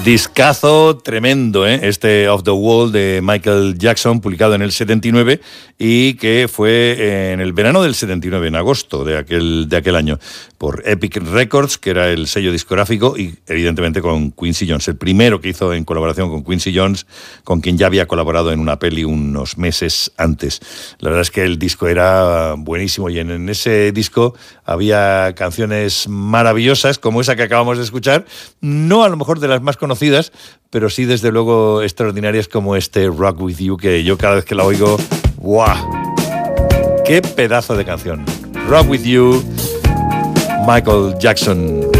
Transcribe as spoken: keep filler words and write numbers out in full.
Discazo tremendo, ¿eh? Este Off the Wall de Michael Jackson, publicado en el setenta y nueve y que fue en el verano del setenta y nueve, en agosto de aquel, de aquel año, por Epic Records, que era el sello discográfico, y evidentemente con Quincy Jones, el primero que hizo en colaboración con Quincy Jones, con quien ya había colaborado en una peli unos meses antes. La verdad es que el disco era buenísimo y en, en ese disco había canciones maravillosas, como esa que acabamos de escuchar, no a lo mejor de las más conocidas, pero sí desde luego extraordinarias, como este Rock With You, que yo cada vez que la oigo, ¡guau! ¡Qué pedazo de canción! Rock With You, Michael Jackson.